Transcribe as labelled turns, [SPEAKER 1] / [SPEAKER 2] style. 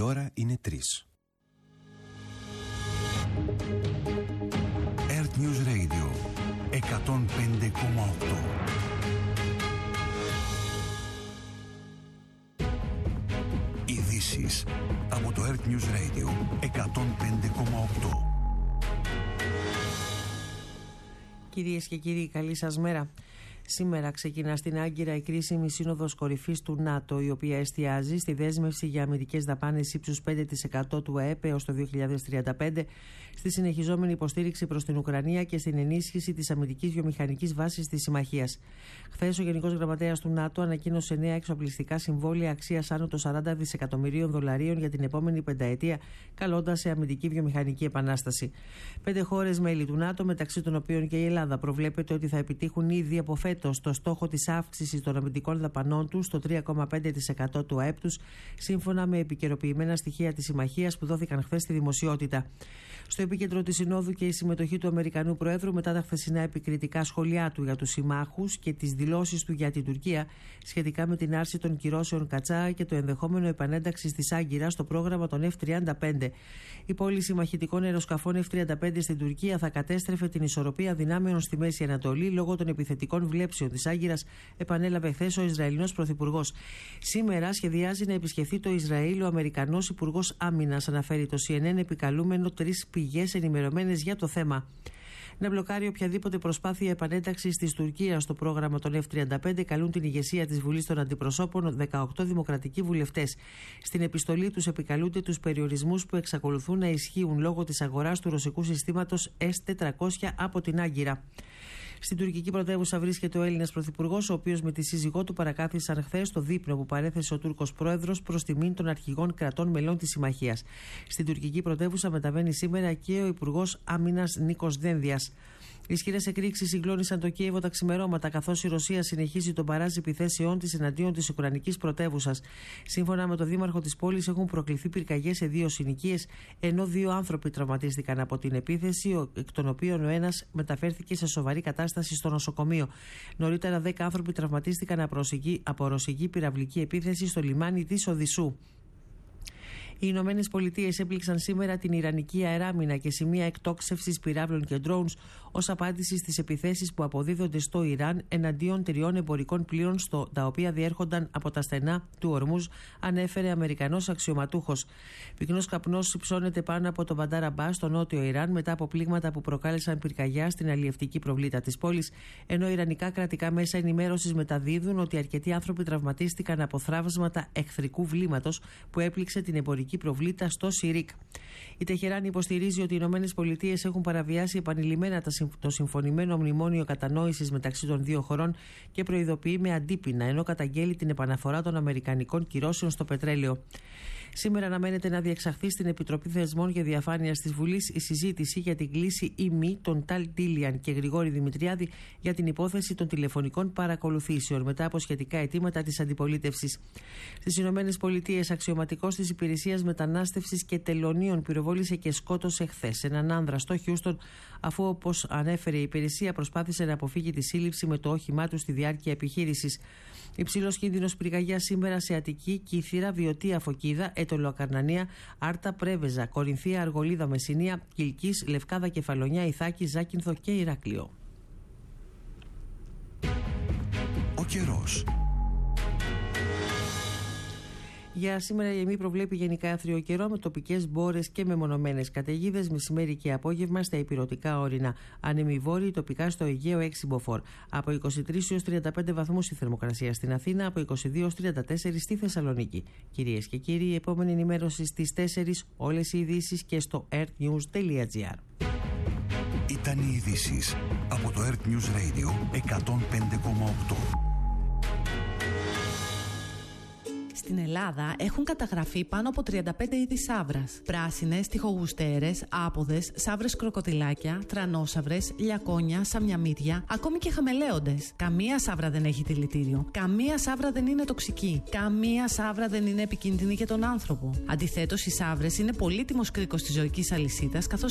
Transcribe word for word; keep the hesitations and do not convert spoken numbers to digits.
[SPEAKER 1] Η ώρα είναι τρεις. Earth News Radio εκατόν πέντε κόμμα οκτώ. Ειδήσεις από το Earth News Radio εκατόν πέντε κόμμα οκτώ.
[SPEAKER 2] Κυρίες και κύριοι, καλή σας μέρα. Σήμερα ξεκινά στην Άγκυρα η κρίσιμη σύνοδος κορυφής του ΝΑΤΟ, η οποία εστιάζει στη δέσμευση για αμυντικές δαπάνες ύψους πέντε τοις εκατό του ΑΕΠ έως το δύο χιλιάδες τριάντα πέντε, στη συνεχιζόμενη υποστήριξη προς την Ουκρανία και στην ενίσχυση της αμυντικής βιομηχανικής βάσης της συμμαχίας. Χθες, ο Γενικός Γραμματέας του ΝΑΤΟ ανακοίνωσε νέα εξοπλιστικά συμβόλαια αξίας άνω των σαράντα δισεκατομμυρίων δολαρίων για την επόμενη πενταετία, καλώντας σε αμυντική βιομηχανική επανάσταση. Πέντε χώρες μέλη του ΝΑΤΟ, μεταξύ των οποίων και η Ελλάδα, προβλέπεται ότι θα επιτύχουν ήδη από φέτος το στόχο της αύξησης των αμυντικών δαπανών τους στο τρία κόμμα πέντε τοις εκατό του ΑΕΠ τους, σύμφωνα με επικαιροποιημένα στοιχεία της συμμαχίας που δόθηκαν χθες στη δημοσιότητα. Στο επίκεντρο της Συνόδου και η συμμετοχή του Αμερικανού Προέδρου μετά τα χθεσινά επικριτικά σχόλιά του για τους συμμάχους και τις δηλώσεις του για την Τουρκία σχετικά με την άρση των κυρώσεων Κατσά και το ενδεχόμενο επανένταξης της Άγκυρας στο πρόγραμμα των εφ τριάντα πέντε. Η πώληση μαχητικών αεροσκαφών εφ τριάντα πέντε στην Τουρκία θα κατέστρεφε την ισορροπία δυνάμεων στη Μέση Ανατολή λόγω των επιθετικών βλέψεων της Άγκυρας, επανέλαβε χθες ο Ισραηλινός Πρωθυπουργός. Σήμερα σχεδιάζει να επισκεφθεί το Ισραήλ ο Αμερικανός Υπουργός Άμυνας, αναφέρει το σι εν εν, επικαλούμενο τρεις πηγές ενημερωμένες για το θέμα. Να μπλοκάρει οποιαδήποτε προσπάθεια επανένταξης της Τουρκίας στο πρόγραμμα των εφ τριάντα πέντε καλούν την ηγεσία της Βουλής των Αντιπροσώπων δεκαοκτώ δημοκρατικοί βουλευτές. Στην επιστολή τους επικαλούνται τους περιορισμούς που εξακολουθούν να ισχύουν λόγω της αγοράς του ρωσικού συστήματος ες τετρακόσια από την Άγκυρα. Στην τουρκική πρωτεύουσα βρίσκεται ο Έλληνας Πρωθυπουργός, ο οποίος με τη σύζυγό του παρακάθισαν χθες στο δείπνο που παρέθεσε ο Τούρκος Πρόεδρος προς τιμήν των αρχηγών κρατών μελών της συμμαχίας. Στην τουρκική πρωτεύουσα μεταβαίνει σήμερα και ο Υπουργός Άμυνας Νίκος Δένδιας. Ισχυρές εκρήξεις συγκλώνησαν το Κίεβο τα ξημερώματα, καθώς η Ρωσία συνεχίζει τον παράζ επιθέσεών της εναντίον της ουκρανικής πρωτεύουσας. Σύμφωνα με τον δήμαρχο της πόλης, έχουν προκληθεί πυρκαγιές σε δύο συνοικίες, ενώ δύο άνθρωποι τραυματίστηκαν από την επίθεση, εκ των οποίων ο ένας μεταφέρθηκε σε σοβαρή κατάσταση στο νοσοκομείο. Νωρίτερα, δέκα άνθρωποι τραυματίστηκαν από ρωσική πυραυλική επίθεση στο λιμάνι της Οδυσσού. Οι Ηνωμένες Πολιτείες έπληξαν σήμερα την Ιρανική αεράμινα και σημεία εκτόξευσης πυράβλων και drones ως απάντηση στις επιθέσεις που αποδίδονται στο Ιράν εναντίον τριών εμπορικών πλοίων στο, τα οποία διέρχονταν από τα στενά του Ορμούζ, ανέφερε Αμερικανός αξιωματούχος. Πυκνός καπνός υψώνεται πάνω από το Μπαντάρ Αμπάς στο νότιο Ιράν μετά από πλήγματα που προκάλεσαν πυρκαγιά στην αλλιευτική προβλήτα της πόλης, ενώ ιρανικά κρατικά μέσα ενημέρωσης μεταδίδουν ότι αρκετοί άνθρωποι τραυματίστηκαν από θραύσματα εχθρικού βλήματος που έπληξε την εμπορική προβλήτα στο Σιρίκ. Η Τεχεράνη υποστηρίζει ότι οι Ηνωμένες Πολιτείες έχουν παραβιάσει επανειλημμένα το συμφωνημένο μνημόνιο κατανόησης μεταξύ των δύο χωρών και προειδοποιεί με αντίπεινα, ενώ καταγγέλει την επαναφορά των αμερικανικών κυρώσεων στο πετρέλαιο. Σήμερα αναμένεται να διεξαχθεί στην Επιτροπή Θεσμών και Διαφάνειας της Βουλής η συζήτηση για την κλίση ή μη των Ταλ Ντίλιαν και Γρηγόρη Δημητριάδη για την υπόθεση των τηλεφωνικών παρακολουθήσεων μετά από σχετικά αιτήματα της αντιπολίτευσης. Στις Ηνωμένες Πολιτείες, αξιωματικός της Υπηρεσίας Μετανάστευσης και Τελωνίων πυροβόλησε και σκότωσε χθες έναν άνδρα στο Χιούστον, αφού, όπως ανέφερε η υπηρεσία, προσπάθησε να αποφύγει τη σύλληψη με το όχημά του στη διάρκεια επιχείρησης. Υψηλός κίνδυνος πυρκαγιάς σήμερα σε Αττική, Κύθυρα, Βιωτία, Φωκίδα, Έτολο Ακαρνανία, Άρτα, Πρέβεζα, Κορινθία, Αργολίδα, Μεσσηνία, Κιλκής, Λευκάδα, Κεφαλονιά, Ιθάκη, Ζάκυνθο και Ηράκλειο.
[SPEAKER 1] Ο καιρός.
[SPEAKER 2] Για σήμερα η ΕΜΗ προβλέπει γενικά άθριο καιρό με τοπικές μπόρες και μεμονωμένες καταιγίδες μεσημέρι και απόγευμα στα ηπειρωτικά όρινα. Άνεμοι βόρειοι τοπικά στο Αιγαίο έξι μποφόρ. Από είκοσι τρεις έως τριάντα πέντε βαθμούς η θερμοκρασία στην Αθήνα, από είκοσι δύο έως τριάντα τέσσερα στη Θεσσαλονίκη. Κυρίες και κύριοι, η επόμενη ενημέρωση στις τέσσερις, όλες οι ειδήσεις και στο earthnews τελεία gr.
[SPEAKER 1] Ήταν οι ειδήσεις από το Earth News Radio εκατόν πέντε κόμμα οκτώ.
[SPEAKER 3] Στην Ελλάδα έχουν καταγραφεί πάνω από τριάντα πέντε είδη σαύρας. Πράσινες, τοιχογουστέρες, άποδες, σαύρες κροκοτιλάκια, τρανόσαυρες, λιακόνια, σαμιαμίδια, ακόμη και χαμελέοντες. Καμία σαύρα δεν έχει δηλητήριο. Καμία σαύρα δεν είναι τοξική. Καμία σαύρα δεν είναι επικίνδυνη για τον άνθρωπο. Αντιθέτως, οι σαύρες είναι πολύτιμος κρίκος της ζωικής αλυσίδας, καθώς